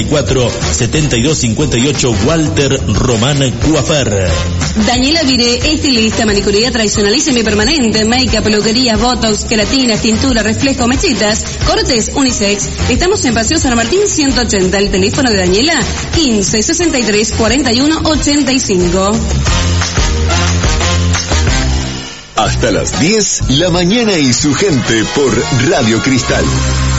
4258 Walter Román Coafer. Daniela Viré, estilista, manicuría tradicional y semipermanente, make-up, peluquerías, botox, queratinas, tintura, reflejo, mechitas, cortes, unisex. Estamos en Paseo San Martín 180. El teléfono de Daniela, 15 63 41 85. Hasta las 10, la mañana y su gente por Radio Cristal.